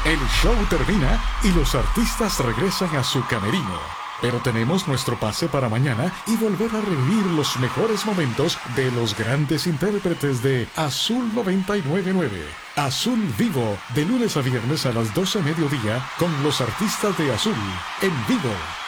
El show termina y los artistas regresan a su camerino. Pero tenemos nuestro pase para mañana y volver a revivir los mejores momentos de los grandes intérpretes de Azul 999. Azul Vivo, de lunes a viernes a las 12 mediodía con los artistas de Azul en vivo.